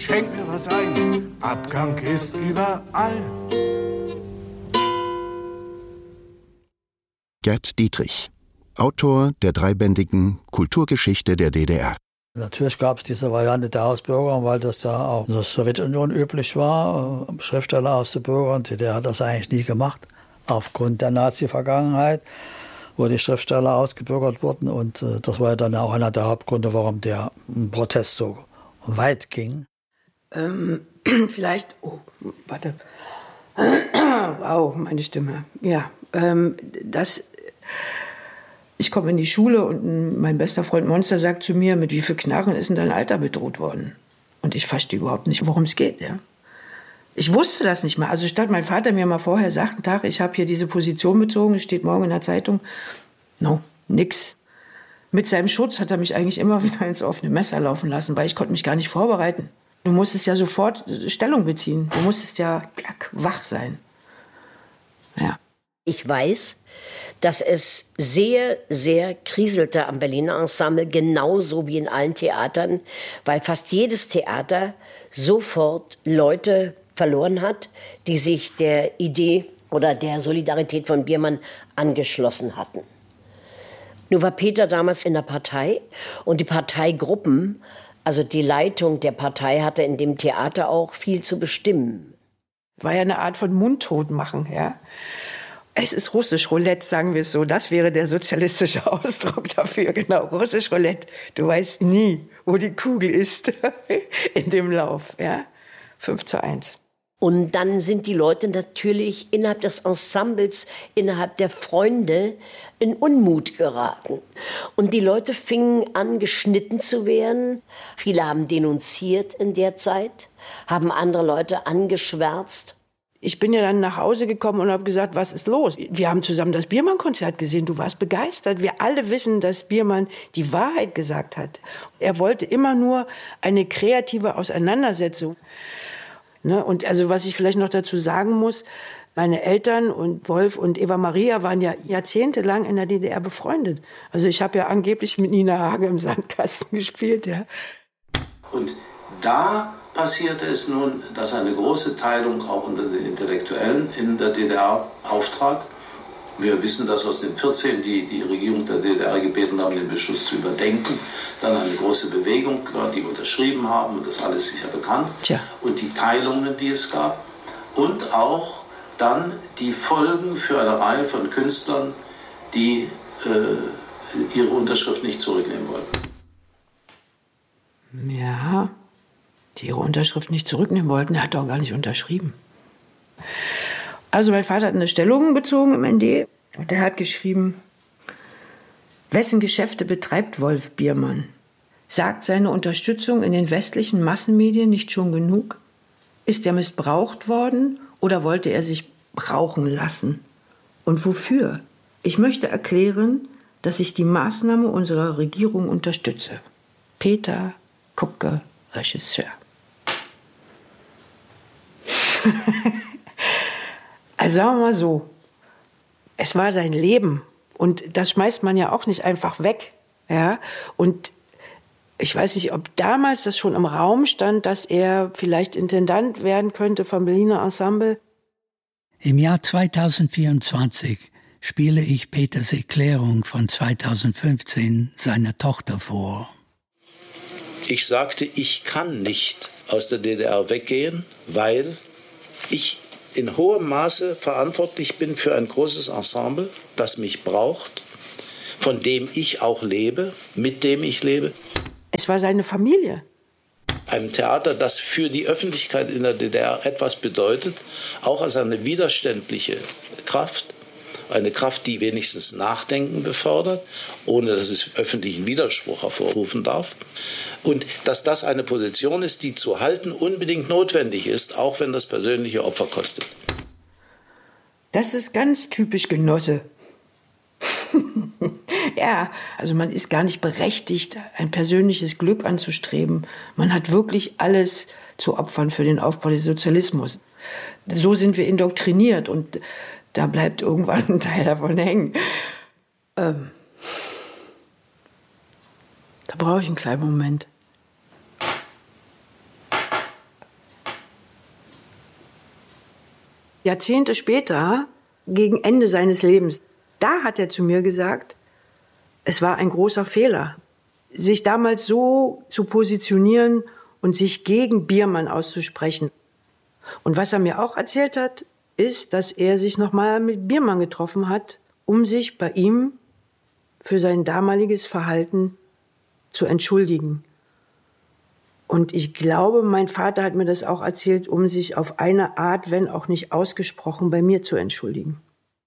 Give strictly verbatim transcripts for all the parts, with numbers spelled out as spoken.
schenk mir was ein, Abgang ist überall. Gerd Dietrich, Autor der dreibändigen Kulturgeschichte der D D R. Natürlich gab es diese Variante der Hausbürger, weil das ja auch in der Sowjetunion üblich war. Schriftsteller aus der Bürger, und die D D R hat das eigentlich nie gemacht, aufgrund der Nazi-Vergangenheit, wo die Schriftsteller ausgebürgert wurden. Und äh, das war ja dann auch einer der Hauptgründe, warum der Protest so weit ging. Ähm, vielleicht, oh, warte. Wow, meine Stimme. Ja, ähm, das... Ich komme in die Schule und mein bester Freund Monster sagt zu mir, mit wie viel Knarren ist denn dein Alter bedroht worden? Und ich verstehe überhaupt nicht, worum es geht. Ja? Ich wusste das nicht mehr. Also statt mein Vater mir mal vorher sagt, Tag, ich habe hier diese Position bezogen, es steht morgen in der Zeitung. No, nix. Mit seinem Schutz hat er mich eigentlich immer wieder ins offene Messer laufen lassen, weil ich konnte mich gar nicht vorbereiten. Du musstest ja sofort Stellung beziehen. Du musstest ja klack, wach sein. Ja. Ich weiß, dass es sehr, sehr kriselte am Berliner Ensemble, genauso wie in allen Theatern, weil fast jedes Theater sofort Leute verloren hat, die sich der Idee oder der Solidarität von Biermann angeschlossen hatten. Nur war Peter damals in der Partei und die Parteigruppen, also die Leitung der Partei, hatte in dem Theater auch viel zu bestimmen. War ja eine Art von Mundtotmachen, ja. Es ist russisch Roulette, sagen wir es so. Das wäre der sozialistische Ausdruck dafür, genau. Russisch Roulette. Du weißt nie, wo die Kugel ist in dem Lauf, ja. fünf zu eins. Und dann sind die Leute natürlich innerhalb des Ensembles, innerhalb der Freunde in Unmut geraten. Und die Leute fingen an, geschnitten zu werden. Viele haben denunziert in der Zeit, haben andere Leute angeschwärzt. Ich bin ja dann nach Hause gekommen und habe gesagt, was ist los? Wir haben zusammen das Biermann-Konzert gesehen, du warst begeistert. Wir alle wissen, dass Biermann die Wahrheit gesagt hat. Er wollte immer nur eine kreative Auseinandersetzung. Ne? Und also was ich vielleicht noch dazu sagen muss, meine Eltern und Wolf und Eva Maria waren ja jahrzehntelang in der D D R befreundet. Also ich habe ja angeblich mit Nina Hagen im Sandkasten gespielt. Ja. Und da passierte es nun, dass eine große Teilung auch unter den Intellektuellen in der D D R auftrat. Wir wissen das aus den vierzehn, die die Regierung der D D R gebeten haben, den Beschluss zu überdenken. Dann eine große Bewegung, die unterschrieben haben, und das alles sicher bekannt. Tja. Und die Teilungen, die es gab. Und auch dann die Folgen für eine Reihe von Künstlern, die äh, ihre Unterschrift nicht zurücknehmen wollten. Ja, die ihre Unterschrift nicht zurücknehmen wollten. Er hat doch gar nicht unterschrieben. Also mein Vater hat eine Stellung bezogen im N D und der hat geschrieben, wessen Geschäfte betreibt Wolf Biermann? Sagt seine Unterstützung in den westlichen Massenmedien nicht schon genug? Ist er missbraucht worden oder wollte er sich brauchen lassen? Und wofür? Ich möchte erklären, dass ich die Maßnahme unserer Regierung unterstütze. Peter Kupke, Regisseur. Also sagen wir mal so, es war sein Leben und das schmeißt man ja auch nicht einfach weg. Ja? Und ich weiß nicht, ob damals das schon im Raum stand, dass er vielleicht Intendant werden könnte vom Berliner Ensemble. Im Jahr zweitausendvierundzwanzig spiele ich Peters Erklärung von zweitausendfünfzehn seiner Tochter vor. Ich sagte, ich kann nicht aus der D D R weggehen, weil ich in hohem Maße verantwortlich bin für ein großes Ensemble, das mich braucht, von dem ich auch lebe, mit dem ich lebe. Es war seine Familie. Ein Theater, das für die Öffentlichkeit in der D D R etwas bedeutet, auch als eine widerständliche Kraft, eine Kraft, die wenigstens Nachdenken befördert, ohne dass es öffentlichen Widerspruch hervorrufen darf. Und dass das eine Position ist, die zu halten unbedingt notwendig ist, auch wenn das persönliche Opfer kostet. Das ist ganz typisch Genosse. Ja, also man ist gar nicht berechtigt, ein persönliches Glück anzustreben. Man hat wirklich alles zu opfern für den Aufbau des Sozialismus. So sind wir indoktriniert und da bleibt irgendwann ein Teil davon hängen. Ähm, da brauche ich einen kleinen Moment. Jahrzehnte später, gegen Ende seines Lebens, da hat er zu mir gesagt, es war ein großer Fehler, sich damals so zu positionieren und sich gegen Biermann auszusprechen. Und was er mir auch erzählt hat, ist, dass er sich nochmal mit Biermann getroffen hat, um sich bei ihm für sein damaliges Verhalten zu entschuldigen. Und ich glaube, mein Vater hat mir das auch erzählt, um sich auf eine Art, wenn auch nicht ausgesprochen, bei mir zu entschuldigen.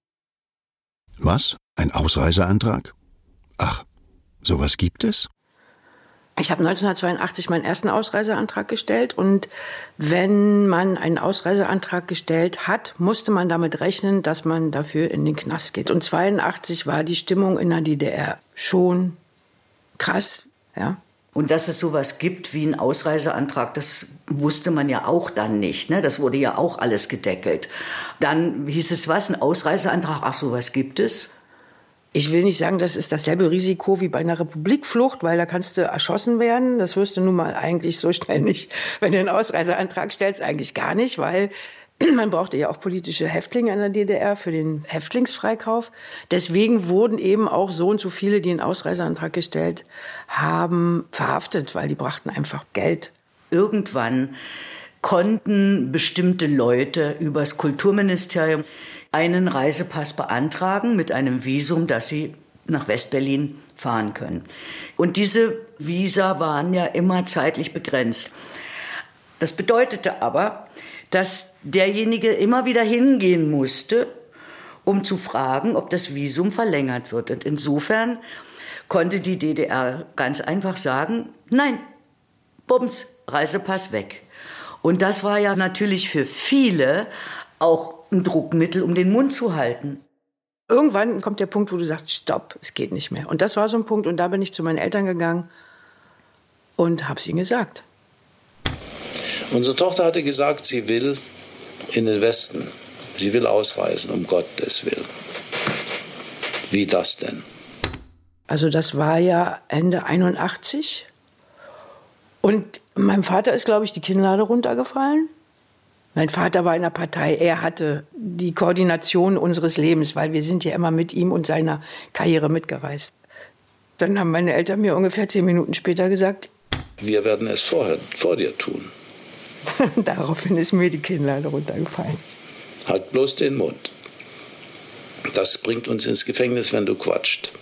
Was? Ein Ausreiseantrag? Ach, sowas gibt es? Ich habe neunzehnhundertzweiundachtzig meinen ersten Ausreiseantrag gestellt und wenn man einen Ausreiseantrag gestellt hat, musste man damit rechnen, dass man dafür in den Knast geht. Und zweiundachtzig war die Stimmung in der D D R schon krass, ja. Und dass es sowas gibt wie einen Ausreiseantrag, das wusste man ja auch dann nicht, ne? Das wurde ja auch alles gedeckelt. Dann hieß es was, ein Ausreiseantrag, ach, sowas gibt es? Ich will nicht sagen, das ist dasselbe Risiko wie bei einer Republikflucht, weil da kannst du erschossen werden. Das wirst du nun mal eigentlich so schnell nicht, wenn du einen Ausreiseantrag stellst, eigentlich gar nicht, weil man brauchte ja auch politische Häftlinge in der D D R für den Häftlingsfreikauf. Deswegen wurden eben auch so und so viele, die einen Ausreiseantrag gestellt haben, verhaftet, weil die brachten einfach Geld. Irgendwann konnten bestimmte Leute übers Kulturministerium einen Reisepass beantragen mit einem Visum, dass sie nach Westberlin fahren können. Und diese Visa waren ja immer zeitlich begrenzt. Das bedeutete aber, dass derjenige immer wieder hingehen musste, um zu fragen, ob das Visum verlängert wird. Und insofern konnte die D D R ganz einfach sagen, nein, bums, Reisepass weg. Und das war ja natürlich für viele auch ein Druckmittel, um den Mund zu halten. Irgendwann kommt der Punkt, wo du sagst, stopp, es geht nicht mehr. Und das war so ein Punkt, und da bin ich zu meinen Eltern gegangen und habe es ihnen gesagt. Unsere Tochter hatte gesagt, sie will in den Westen. Sie will ausreisen, um Gottes Willen. Wie das denn? Also das war ja Ende einundachtzig. Und meinem Vater ist, glaube ich, die Kinnlade runtergefallen. Mein Vater war in der Partei. Er hatte die Koordination unseres Lebens, weil wir sind ja immer mit ihm und seiner Karriere mitgereist. Dann haben meine Eltern mir ungefähr zehn Minuten später gesagt, wir werden es vorher, vor dir tun. Daraufhin ist mir die Kinnlade runtergefallen. Halt bloß den Mund. Das bringt uns ins Gefängnis, wenn du quatscht.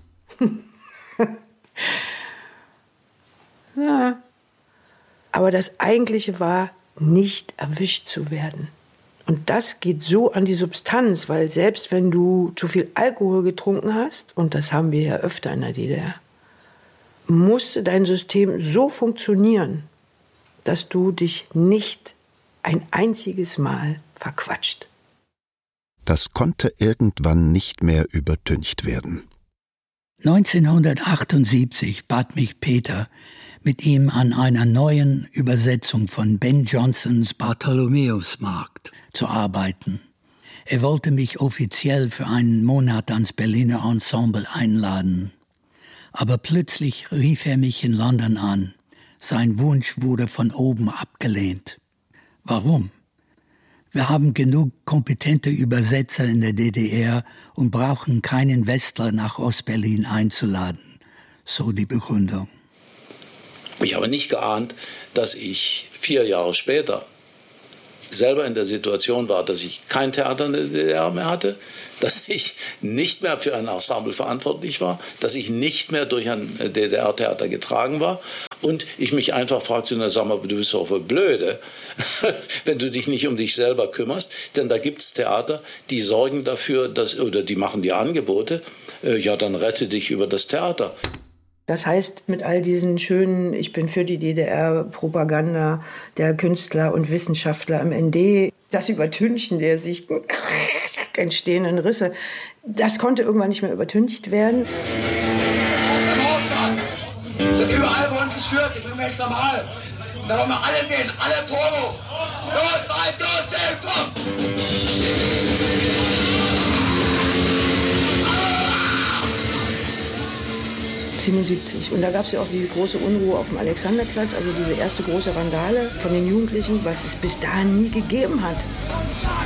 Ja. Aber das Eigentliche war, nicht erwischt zu werden. Und das geht so an die Substanz, weil selbst wenn du zu viel Alkohol getrunken hast, und das haben wir ja öfter in der D D R, musste dein System so funktionieren, dass du dich nicht ein einziges Mal verquatscht. Das konnte irgendwann nicht mehr übertüncht werden. neunzehnhundertachtundsiebzig bat mich Peter, mit ihm an einer neuen Übersetzung von Ben Jonsons Bartholomäusmarkt zu arbeiten. Er wollte mich offiziell für einen Monat ans Berliner Ensemble einladen. Aber plötzlich rief er mich in London an. Sein Wunsch wurde von oben abgelehnt. Warum? Wir haben genug kompetente Übersetzer in der D D R und brauchen keinen Westler nach Ostberlin einzuladen, so die Begründung. Ich habe nicht geahnt, dass ich vier Jahre später selber in der Situation war, dass ich kein Theater in der D D R mehr hatte, dass ich nicht mehr für ein Ensemble verantwortlich war, dass ich nicht mehr durch ein D D R-Theater getragen war und ich mich einfach fragte, na sag mal, du bist doch wohl blöde, wenn du dich nicht um dich selber kümmerst, denn da gibt es Theater, die sorgen dafür, dass, oder die machen dir Angebote, äh, ja dann rette dich über das Theater. Das heißt, mit all diesen schönen, ich bin für die D D R-Propaganda der Künstler und Wissenschaftler im N D, das Übertünchen der sich entstehenden Risse, das konnte irgendwann nicht mehr übertüncht werden. Wird überall von uns geführt, ich bin mir jetzt normal. Und da wollen wir alle gehen, alle Promo. Los, weit, los, zehn, komm! siebenundsiebzig. Und da gab es ja auch die große Unruhe auf dem Alexanderplatz, also diese erste große Randale von den Jugendlichen, was es bis dahin nie gegeben hat.